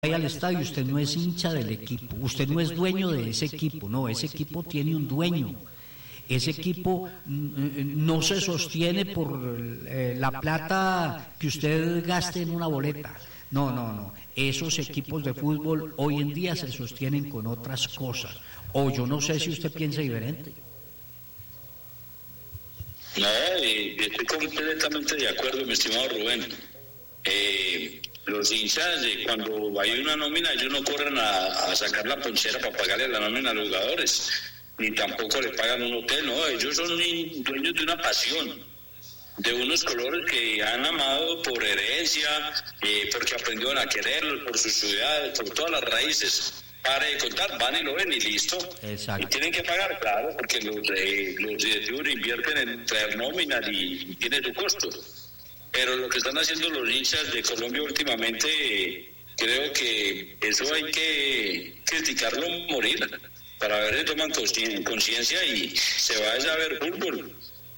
vaya al estadio, usted no es hincha del equipo, usted no es dueño de ese equipo, no, ese equipo tiene un dueño. Ese equipo no se sostiene por la plata que usted gaste en una boleta. No. Esos equipos de fútbol hoy en día se sostienen con otras cosas. O yo no sé si usted piensa diferente. No, estoy completamente de acuerdo, mi estimado Rubén. Los hinchas, cuando hay una nómina, ellos no corren a sacar la ponchera para pagarle la nómina a los jugadores, ni tampoco le pagan un hotel, no, ellos son dueños de una pasión, de unos colores que han amado por herencia, porque aprendieron a quererlos, por su ciudad, por todas las raíces. Pare de contar, van y lo ven y listo. Exacto. Y tienen que pagar, claro, porque los directivos invierten en traer nóminas y tiene su costo. Pero lo que están haciendo los hinchas de Colombia últimamente, creo que eso hay que criticarlo, morir, para ver si toman conciencia y se vaya a ver fútbol.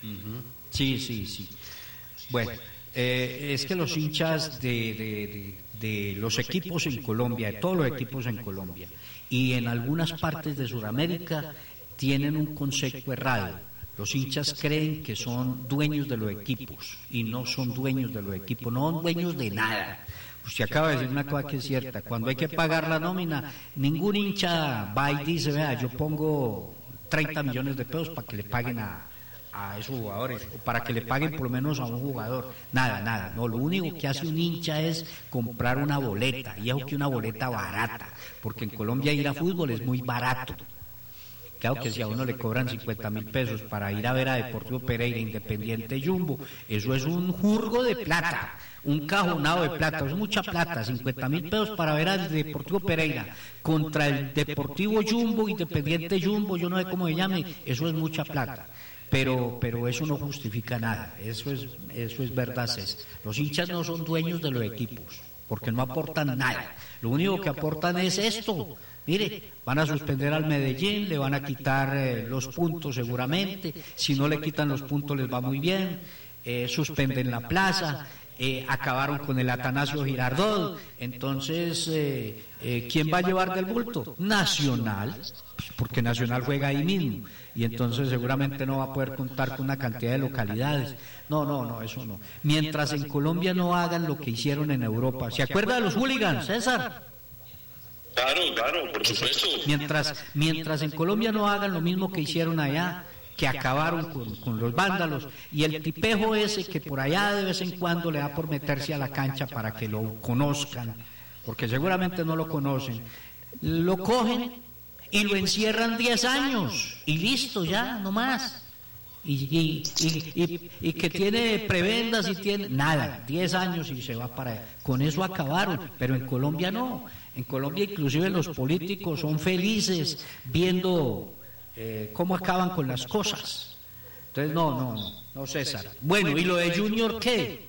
Sí. Bueno, es que los hinchas de los equipos en Colombia, de todos los equipos en Colombia y en algunas partes de Sudamérica, tienen un concepto errado. Los hinchas creen que son dueños de los equipos y no son dueños de los equipos, no son dueños de nada. Usted acaba de decir una cosa que es cierta, cuando hay que pagar la nómina, ningún hincha va y dice, vea, yo pongo 30 millones de pesos para que le paguen a esos jugadores, o para que le paguen por lo menos a un jugador. Nada, no, lo único que hace un hincha es comprar una boleta, y es que una boleta barata, porque en Colombia ir a fútbol es muy barato. Claro que si a uno le cobran 50.000 pesos para ir a ver a Deportivo Pereira, Independiente Jumbo, eso es un jurgo de plata, un cajonado de plata, es mucha plata, 50.000 pesos para ver al Deportivo Pereira contra el Deportivo Jumbo, Independiente Jumbo, yo no sé cómo se llame, eso es mucha plata. Pero eso no justifica nada, eso es verdad, César. Los hinchas no son dueños de los equipos, porque no aportan nada. Lo único que aportan es esto. Mire, van a suspender al Medellín, le van a quitar los puntos seguramente, si no le quitan los puntos les va muy bien, suspenden la plaza, acabaron con el Atanasio Girardot, entonces, ¿quién va a llevar del bulto? Nacional, porque Nacional juega ahí mismo, y entonces seguramente no va a poder contar con una cantidad de localidades. No, eso no. Mientras en Colombia no hagan lo que hicieron en Europa. ¿Se acuerda de los hooligans, César? Claro, por supuesto. Mientras en Colombia no hagan lo mismo que hicieron allá, que acabaron con los vándalos, y el tipejo ese que por allá de vez en cuando le da por meterse a la cancha para que lo conozcan, porque seguramente no lo conocen, lo cogen y lo encierran 10 años, y listo, ya, no más. Y que tiene prebendas y tiene nada, 10 años y se va para allá. Con eso acabaron, pero en Colombia no. En Colombia inclusive los políticos son felices viendo cómo acaban con las cosas. Entonces no, César. Bueno, ¿y lo de Junior qué?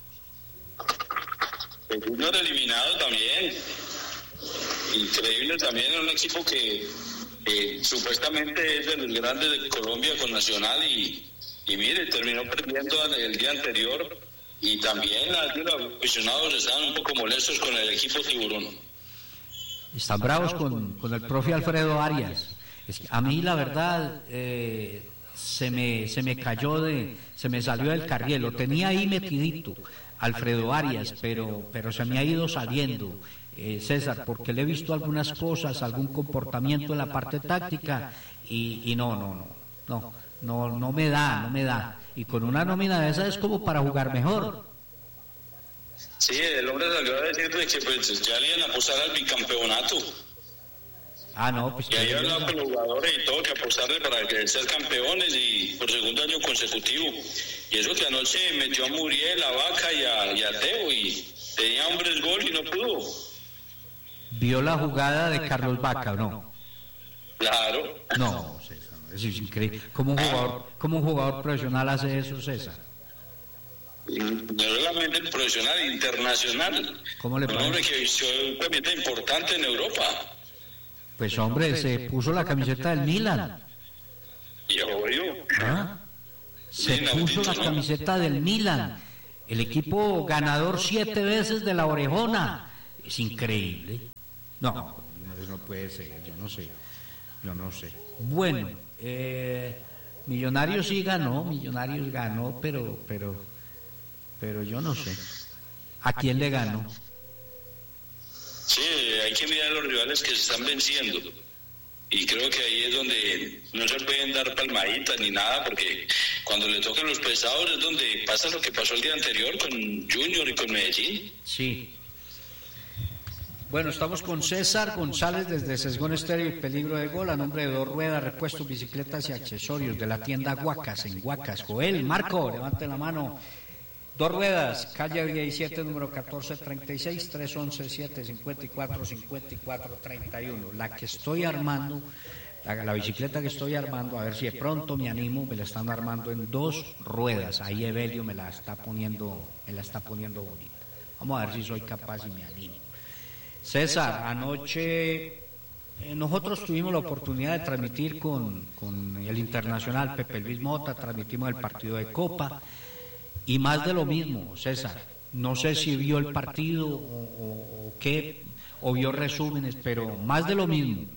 El Junior eliminado también. Increíble también, es un equipo que supuestamente es de los grandes de Colombia con Nacional y mire, terminó perdiendo el día anterior, y también los aficionados estaban un poco molestos con el equipo Tiburón. Están bravos con el profe Alfredo Arias. Es que a mí la verdad se me cayó se me salió del carril, lo tenía ahí metidito Alfredo Arias, pero se me ha ido saliendo, César, porque le he visto algunas cosas, algún comportamiento en la parte táctica y no me da, y con una nómina de esa es como para jugar mejor. Sí, el hombre salió a decir que pues ya le iban a apostar al bicampeonato. Pues y ahí hablaba con los jugadores y todo, que apostarle para que ser campeones y por segundo año consecutivo. Y eso que anoche metió a Muriel, a Vaca y a Teo, y tenía hombres gol y no pudo. ¿Vio la jugada de Carlos Vaca o no? Claro. No, César, eso es increíble. ¿Cómo un jugador profesional hace eso, César? No solamente profesional, internacional. ¿Cómo le parece? Un hombre que vistió un camiseta importante en Europa. Pues hombre, se puso la camiseta del Milan. Y obvio. Se puso la camiseta del Milan. El equipo ganador 7 veces de la Orejona. Es increíble. No, eso no puede ser, yo no sé. Bueno, Millonarios sí ganó, pero yo no sé. ¿A quién le ganó? Sí, hay que mirar los rivales que se están venciendo. Y creo que ahí es donde no se pueden dar palmaditas ni nada, porque cuando le tocan los pesados es donde pasa lo que pasó el día anterior con Junior y con Medellín. Sí. Bueno, estamos con César González desde Sesgón Estéreo y Peligro de Gol, a nombre de Dos Ruedas, repuestos, bicicletas y accesorios de la tienda Guacas, en Guacas. Joel, Marco, levanten la mano. Dos Ruedas, calle 17, número 1436, 311-754-5431. La que estoy armando, la bicicleta que estoy armando, a ver si de pronto me animo, me la están armando en 2 ruedas. Ahí Evelio me la está poniendo bonita. Vamos a ver si soy capaz y me animo. César, anoche nosotros tuvimos la oportunidad de transmitir con el internacional Pepe Luis Mota, transmitimos el partido de Copa. Y más de lo mismo, César. No sé si vio el partido o qué, o vio resúmenes, pero más de lo mismo.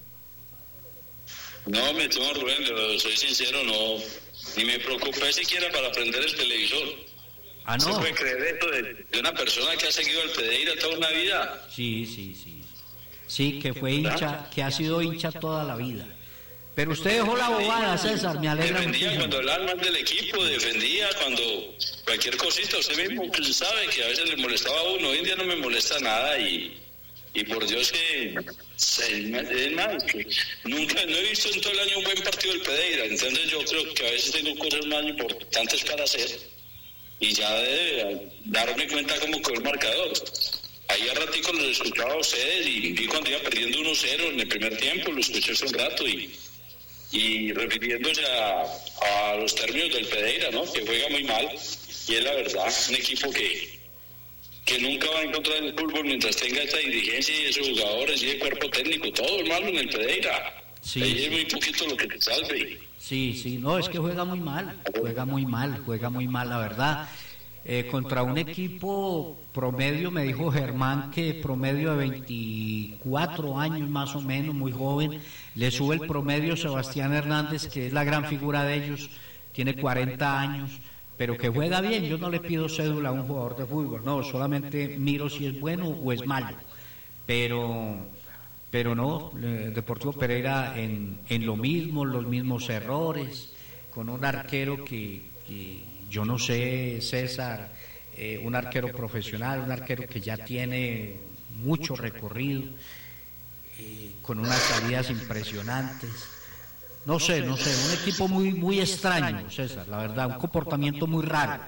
No, mi estimado Rubén, pero soy sincero, no, ni me preocupé siquiera para prender el televisor. Ah, no. ¿Se puede creer esto de una persona que ha seguido al Pereira toda una vida? Sí. Sí, que fue hincha, que ha sido hincha toda la vida. Pero usted dejó la bobada, César, me alegra mucho. Defendía cuando hablaban mal del equipo, defendía cuando cualquier cosita, usted mismo sabe que a veces le molestaba a uno, hoy en día no me molesta nada y por Dios que es más, que nunca, no he visto en todo el año un buen partido del Pereira, entonces yo creo que a veces tengo cosas más importantes para hacer y ya de darme cuenta cómo quedó el marcador. Ahí a ratico los escuchaba a ustedes y vi cuando iba perdiendo 1-0 en el primer tiempo, lo escuché hace un rato y refiriéndose a los términos del Pereira, ¿no? Que juega muy mal, y es la verdad, un equipo que nunca va a encontrar el fútbol mientras tenga esta dirigencia y esos jugadores y el cuerpo técnico, todo es malo en el Pereira. Sí, ahí es muy poquito lo que te salve. Sí, no, es que juega muy mal, la verdad. Contra un equipo promedio, me dijo Germán que promedio de 24 años más o menos, muy joven, le sube el promedio Sebastián Hernández, que es la gran figura de ellos, tiene 40 años, pero que juega bien. Yo no le pido cédula a un jugador de fútbol, no, solamente miro si es bueno o es malo, pero no, Deportivo Pereira en lo mismo, los mismos errores, con un arquero que yo no sé, César, un arquero profesional, un arquero que ya tiene mucho recorrido, con unas salidas impresionantes. No sé, un equipo muy extraño, César, la verdad, un comportamiento muy raro.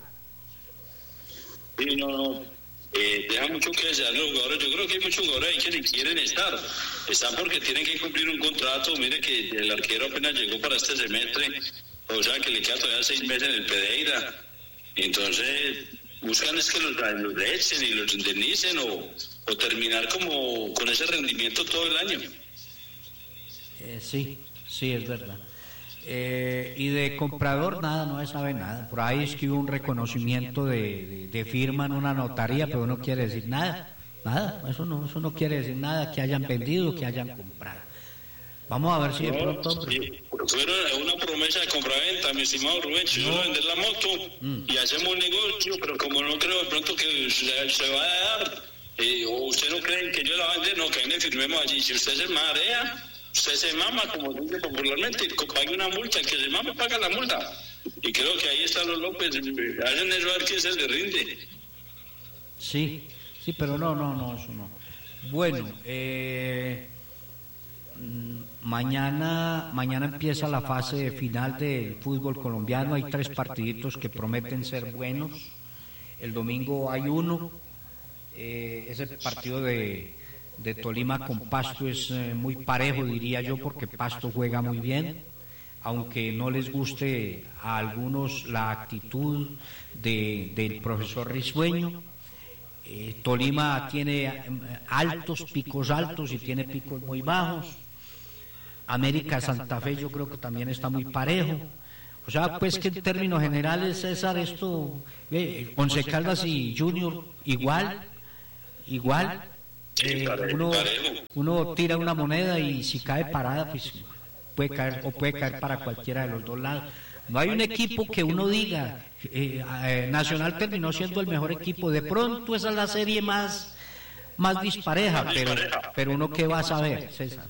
Sí, no, deja mucho que desear los jugadores. Yo creo que hay muchos jugadores ahí que ni quieren estar. Están porque tienen que cumplir un contrato. Mire que el arquero apenas llegó para este semestre. O sea, que le queda todavía 6 meses en el Pereira. Entonces, buscan es que los echen y los indemnicen o terminar como con ese rendimiento todo el año. Sí, es verdad. Y de comprador nada, no se sabe nada. Por ahí es que hubo un reconocimiento de firma en una notaría, pero no quiere decir nada, eso no quiere decir nada, que hayan vendido, que hayan comprado. Vamos a ver si de pronto... Fueron una promesa de compraventa, mi estimado Rubén, si uno vender la moto y hacemos un negocio, pero como no creo de pronto que se va a dar, o usted no cree que yo la vender, no, que ahí le firmemos allí. Si usted se marea, usted se mama, como dice popularmente, pague una multa, el que se mama paga la multa. Y creo que ahí están los López, hacen eso a ver quién se le rinde. Sí, pero no, eso no. Bueno, mañana empieza la fase final del fútbol colombiano. Hay 3 partiditos que prometen ser buenos. El domingo hay uno, ese partido de Tolima con Pasto es muy parejo, diría yo, porque Pasto juega muy bien, aunque no les guste a algunos la actitud del profesor Risueño. Tolima tiene picos altos y tiene picos muy bajos. América Santa Fe yo creo que también está muy parejo. O sea, pues que en términos generales, César, esto, Once Caldas y Junior igual. Sí, uno tira una moneda y si cae parada, pues puede caer para cualquiera de los dos lados. No hay un equipo que uno diga, Nacional terminó siendo el mejor equipo. De pronto esa es la serie más dispareja, pero uno qué va a saber, César.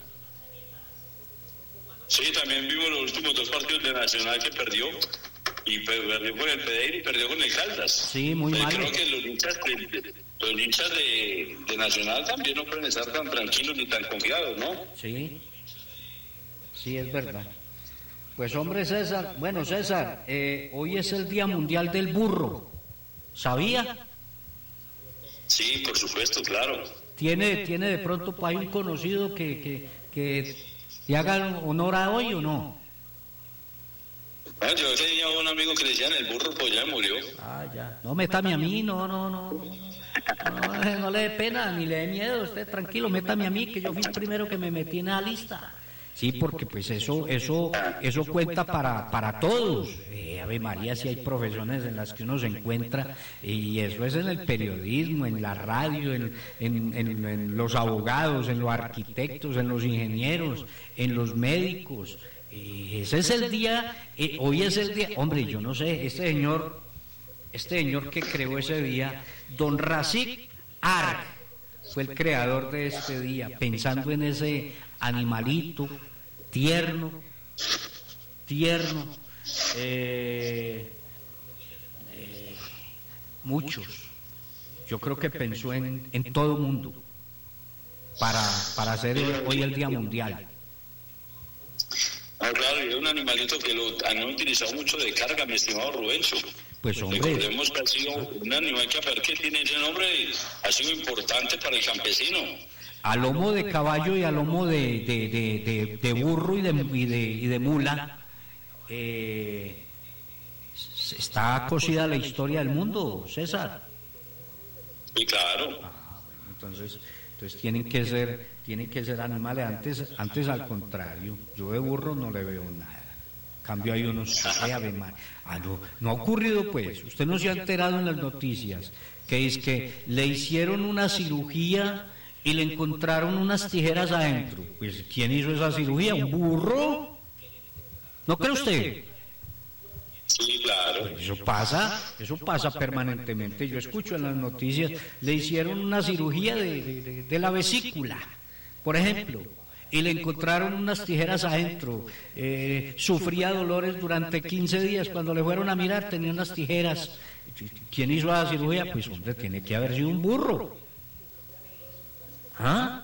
Sí, también vimos los últimos 2 partidos de Nacional que perdió. Y perdió con el Pereira y perdió con el Caldas. Sí, muy mal. Creo que los hinchas de Nacional también no pueden estar tan tranquilos ni tan confiados, ¿no? Sí, es verdad. Pues hombre, César, hoy es el Día Mundial del Burro. ¿Sabía? Sí, por supuesto, claro. ¿Tiene de pronto hay un conocido que le haga honor a hoy o no? Yo tenía un amigo que le decían el burro, pues ya murió. Ya. No, métame a mí, no le dé pena, ni le dé miedo, usted tranquilo, métame a mí, que yo fui el primero que me metí en la lista. Sí, porque pues eso cuenta para todos. Ave María, si hay profesiones en las que uno se encuentra, y eso es en el periodismo, en la radio, en los abogados, en los arquitectos, en los ingenieros, en los médicos. Ese es el día, hoy es el día, hombre, yo no sé, este señor que creó ese día, don Rashid Arg, fue el creador de este día, pensando en ese animalito tierno, muchos, yo creo que pensó en todo el mundo, para hacer hoy el Día Mundial. Claro, y es un animalito que lo han utilizado mucho de carga, mi estimado Rubencho. Pues hombre, recordemos que ha sido un animal que tiene ese nombre, ha sido importante para el campesino. A lomo de caballo y a lomo de burro y de mula, está cosida la historia del mundo, César. Sí, claro. Bueno, entonces tienen que ser animales. Antes al contrario, yo de burro no le veo nada. Cambio hay unos no ha ocurrido, pues, usted no se ha enterado en las noticias que es que le hicieron una cirugía y le encontraron unas tijeras adentro. Pues ¿quién hizo esa cirugía? ¿Un burro? ¿No cree usted? Sí, claro. Pues eso pasa permanentemente. Yo escucho en las noticias, le hicieron una cirugía de la vesícula, por ejemplo, y le encontraron unas tijeras adentro. Sufría dolores durante 15 días. Cuando le fueron a mirar, tenía unas tijeras. ¿Quién hizo la cirugía? Pues hombre, tiene que haber sido un burro. ¿Ah?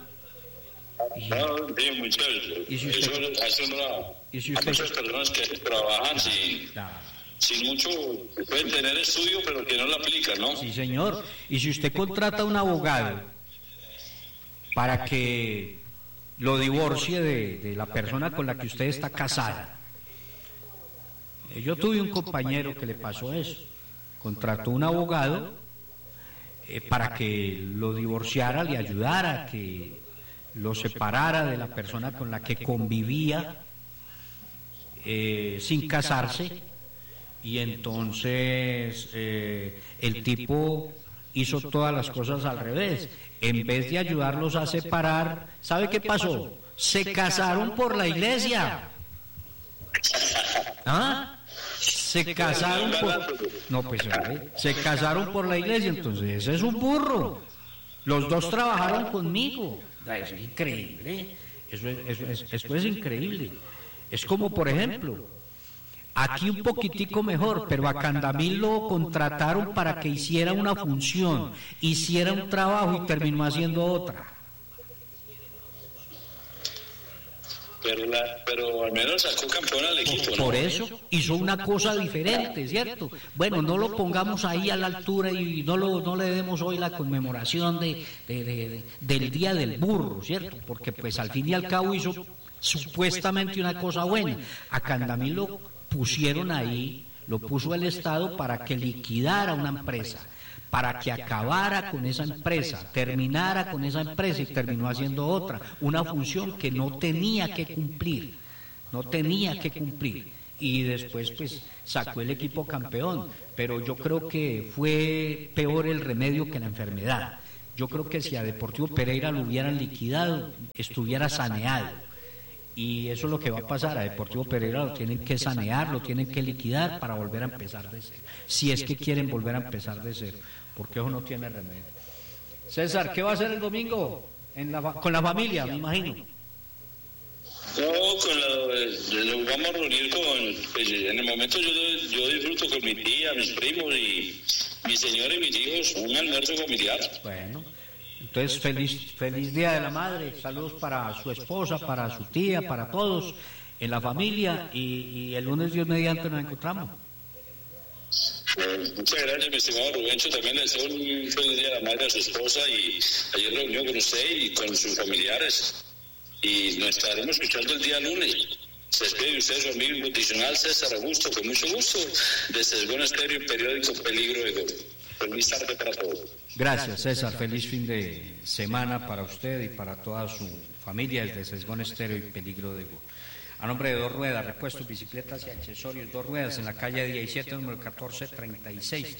Y si usted, hay muchas personas que trabajan sin mucho, pueden tener estudio, pero que no lo aplican, ¿no? Sí, señor. Y si usted contrata a un abogado para que lo divorcie de la persona con la que usted está casada. Yo tuve un compañero que le pasó eso. Contrató un abogado para que lo divorciara, le ayudara, que lo separara de la persona con la que convivía sin casarse. Y entonces el tipo hizo todas las cosas al revés. En vez de ayudarlos a separar, ¿sabe qué pasó? Se casaron por la iglesia. ¿Ah? Se casaron se casaron por la iglesia. Entonces ese es un burro. Los dos trabajaron conmigo. Eso es increíble. Eso es increíble. Es como, por ejemplo, aquí un poquitico mejor, pero a Candamil lo contrataron para que hiciera una función, hiciera un trabajo y terminó haciendo otra. Pero al menos sacó campeón al equipo, ¿no? Por eso hizo una cosa diferente, ¿cierto? Bueno, no lo pongamos ahí a la altura y no le demos hoy la conmemoración del Día del Burro, ¿cierto? Porque pues al fin y al cabo hizo supuestamente una cosa buena. A Candamil lo pusieron ahí, lo puso el Estado para que liquidara una empresa, para que acabara con esa empresa, terminara con esa empresa y terminó haciendo otra, una función que no tenía que cumplir, y después pues sacó el equipo campeón, pero yo creo que fue peor el remedio que la enfermedad, Yo creo que si a Deportivo Pereira lo hubieran liquidado, estuviera saneado. Y eso es lo que va a pasar. A Deportivo Pereira lo tienen que sanear, lo tienen que liquidar para volver a empezar de cero. Si es que quieren volver a empezar de cero, porque eso no tiene remedio. César, ¿qué va a hacer el domingo con la familia, me imagino? No, lo vamos a reunir pues, en el momento yo disfruto con mi tía, mis primos y mi señora y mis hijos, un almuerzo familiar. Bueno, entonces feliz Día de la Madre, saludos para su esposa, para su tía, para todos en la familia y el lunes Dios mediante nos encontramos. Muchas gracias, mi estimado Rubencho. También le deseo un feliz Día de la Madre a su esposa y ayer reunió con usted y con sus familiares. Y nos estaremos escuchando el día lunes. Se despide de usted su amigo incondicional César Augusto, con mucho gusto, de Sesgón Estéreo y periódico Peligro de Gol. Feliz tarde para todos. Gracias, César. Feliz fin de semana para usted y para toda su familia desde Sesgón Estéreo y Peligro de Gol. A nombre de Dos Ruedas, repuestos, bicicletas y accesorios, Dos Ruedas, en la calle 17, número 1436,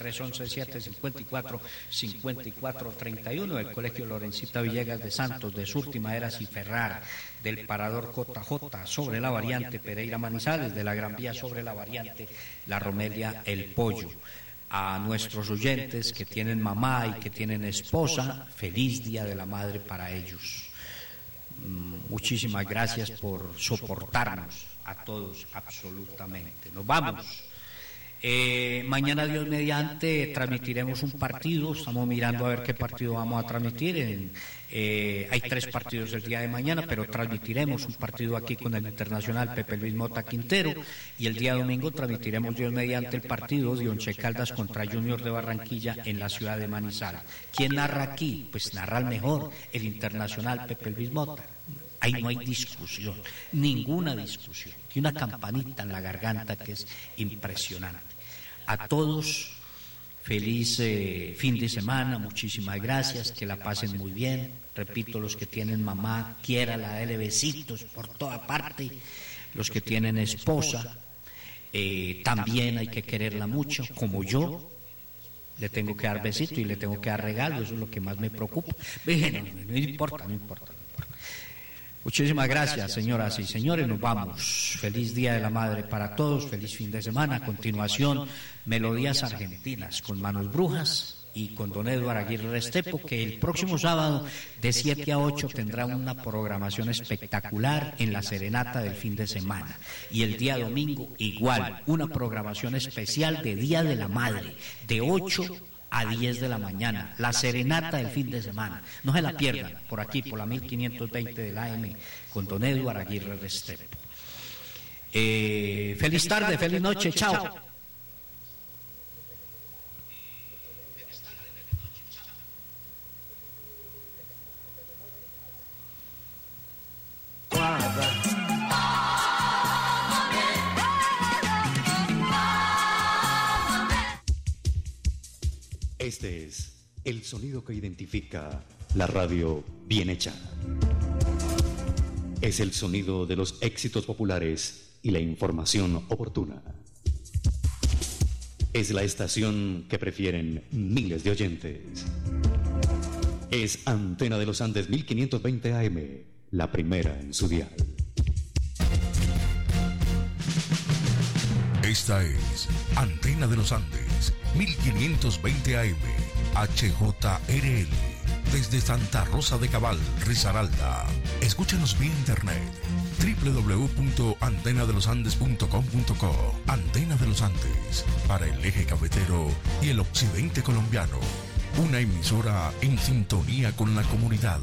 311-754-5431, del Colegio Lorencita Villegas de Santos, de Surti, Maderas y Ferrar, del Parador JJ, sobre la variante Pereira Manizales, de la Gran Vía sobre la variante La Romelia El Pollo. A nuestros oyentes que tienen mamá y que tienen esposa, feliz Día de la Madre para ellos. Muchísimas gracias por soportarnos a todos absolutamente. Nos vamos. Mañana Dios mediante transmitiremos un partido. Estamos mirando a ver qué partido vamos a transmitir. Hay 3 partidos el día de mañana, pero transmitiremos un partido aquí con el Internacional Pepe Luis Mota Quintero, y el día domingo transmitiremos Dios mediante el partido de Once Caldas contra Junior de Barranquilla en la ciudad de Manizales. ¿Quién narra aquí? Pues narra el mejor, el Internacional Pepe Luis Mota. Ahí no hay discusión, ninguna discusión. Tiene una campanita en la garganta que es impresionante. A todos, feliz fin de semana, muchísimas gracias, que la pasen muy bien. Repito, los que tienen mamá, quiérala, dale besitos por toda parte. Los que tienen esposa, también hay que quererla mucho, como yo. Le tengo que dar besitos y le tengo que dar regalos, eso es lo que más me preocupa. Bueno, no importa. Muchísimas gracias, señoras y señores, nos vamos. Feliz Día de la Madre para todos, feliz fin de semana. A continuación, Melodías Argentinas con Manos Brujas y con don Eduardo Aguirre Restrepo, que el próximo sábado de 7 a 8 tendrá una programación espectacular en la serenata del fin de semana. Y el día domingo igual, una programación especial de Día de la Madre, de 8 a 10 de la mañana, la serenata del fin de semana. No se la pierdan, por aquí, por la 1520 de la AM, con don Eduardo Aguirre Restrepo. Feliz tarde, feliz noche, chao. Este es el sonido que identifica la radio bien hecha. Es el sonido de los éxitos populares y la información oportuna. Es la estación que prefieren miles de oyentes. Es Antena de los Andes 1520 AM, la primera en su dial. Esta es Antena de los Andes 1520 AM, HJRL, desde Santa Rosa de Cabal, Risaralda. Escúchanos vía internet www.antenadelosandes.com.co. Antena de los Andes, para el eje cafetero y el occidente colombiano. Una emisora en sintonía con la comunidad.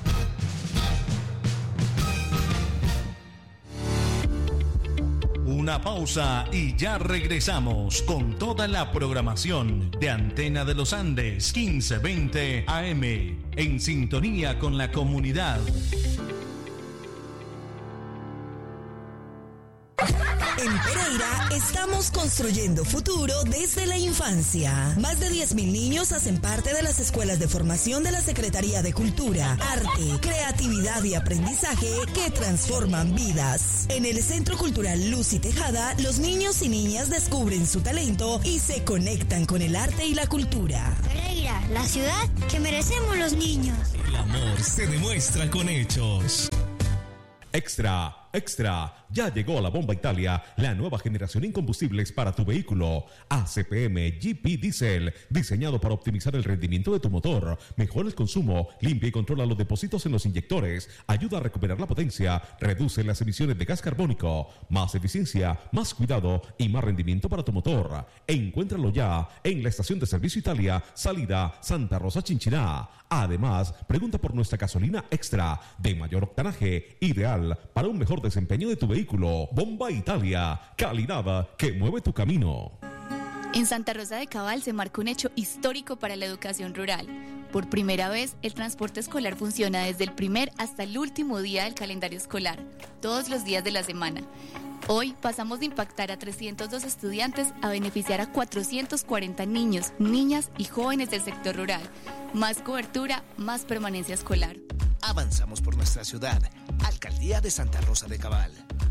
Una pausa y ya regresamos con toda la programación de Antena de los Andes 1520 AM, en sintonía con la comunidad. En Pereira estamos construyendo futuro desde la infancia. Más de 10.000 niños hacen parte de las escuelas de formación de la Secretaría de Cultura, Arte, Creatividad y Aprendizaje que transforman vidas. En el Centro Cultural Luz y Tejada, los niños y niñas descubren su talento y se conectan con el arte y la cultura. Pereira, la ciudad que merecemos los niños. El amor se demuestra con hechos. Extra, extra, ya llegó a la Bomba Italia, la nueva generación en combustibles para tu vehículo. ACPM GP Diesel, diseñado para optimizar el rendimiento de tu motor, mejora el consumo, limpia y controla los depósitos en los inyectores, ayuda a recuperar la potencia, reduce las emisiones de gas carbónico, más eficiencia, más cuidado y más rendimiento para tu motor. Encuéntralo ya en la estación de servicio Italia, salida Santa Rosa Chinchiná. Además, pregunta por nuestra gasolina extra de mayor octanaje, ideal para un mejor desempeño de tu vehículo. Bomba Italia, calidad que mueve tu camino. En Santa Rosa de Cabal se marca un hecho histórico para la educación rural. Por primera vez, el transporte escolar funciona desde el primer hasta el último día del calendario escolar, todos los días de la semana. Hoy pasamos de impactar a 302 estudiantes a beneficiar a 440 niños, niñas y jóvenes del sector rural. Más cobertura, más permanencia escolar. Avanzamos por nuestra ciudad. Alcaldía de Santa Rosa de Cabal.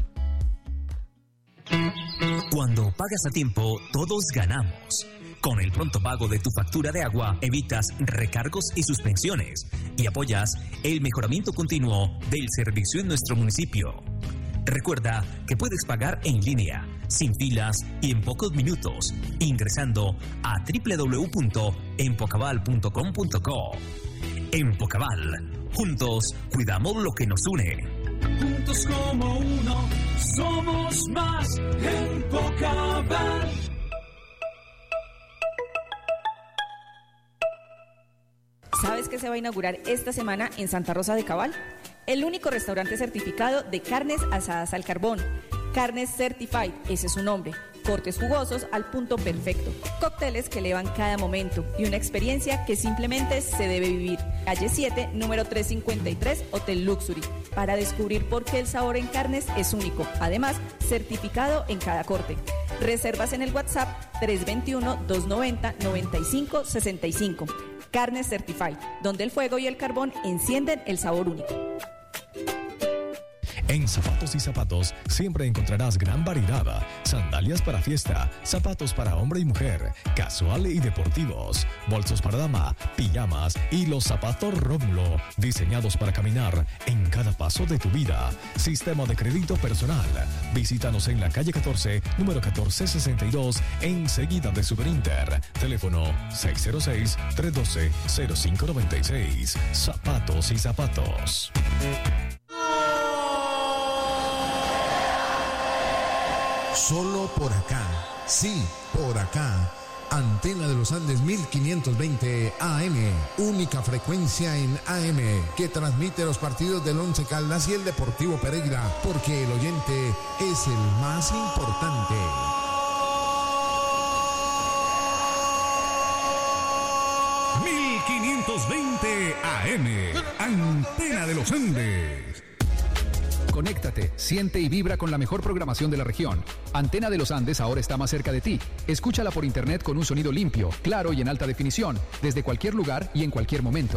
Cuando pagas a tiempo, todos ganamos. Con el pronto pago de tu factura de agua, evitas recargos y suspensiones y apoyas el mejoramiento continuo del servicio en nuestro municipio. Recuerda que puedes pagar en línea, sin filas y en pocos minutos, ingresando a www.empocabal.com.co. Empocabal, juntos cuidamos lo que nos une. Juntos como uno, somos más Empocabal. ¿Sabes qué se va a inaugurar esta semana en Santa Rosa de Cabal? El único restaurante certificado de carnes asadas al carbón. Carnes Certified, ese es su nombre. Cortes jugosos al punto perfecto. Cócteles que elevan cada momento y una experiencia que simplemente se debe vivir. Calle 7, número 353, Hotel Luxury. Para descubrir por qué el sabor en carnes es único. Además, certificado en cada corte. Reservas en el WhatsApp 321-290-9565. Carnes Certified, donde el fuego y el carbón encienden el sabor único. En Zapatos y Zapatos siempre encontrarás gran variedad. Sandalias para fiesta, zapatos para hombre y mujer, casual y deportivos, bolsos para dama, pijamas y los zapatos Rómulo, diseñados para caminar en cada paso de tu vida. Sistema de crédito personal. Visítanos en la calle 14, número 1462, enseguida de Superinter. Teléfono 606-312-0596. Zapatos y Zapatos. Solo por acá, sí, por acá. Antena de los Andes 1520 AM, única frecuencia en AM que transmite los partidos del Once Caldas y el Deportivo Pereira, porque el oyente es el más importante. ...1520 AM, Antena de los Andes. Conéctate, siente y vibra con la mejor programación de la región. Antena de los Andes ahora está más cerca de ti. Escúchala por internet con un sonido limpio, claro y en alta definición, desde cualquier lugar y en cualquier momento.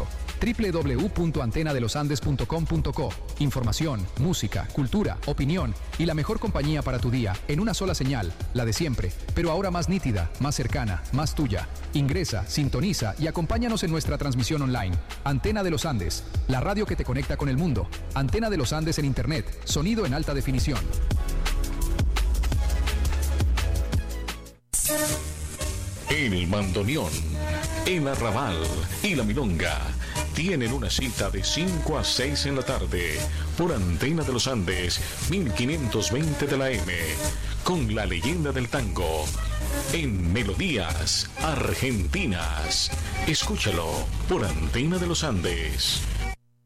www.antenadelosandes.com.co. Información, música, cultura, opinión y la mejor compañía para tu día en una sola señal, la de siempre, pero ahora más nítida, más cercana, más tuya. Ingresa, sintoniza y acompáñanos en nuestra transmisión online. Antena de los Andes, la radio que te conecta con el mundo. Antena de los Andes en internet. Sonido en alta definición. El bandoneón, el arrabal y la milonga tienen una cita de 5 a 6 en la tarde por Antena de los Andes 1520 de la M con la leyenda del tango en Melodías Argentinas. Escúchalo por Antena de los Andes.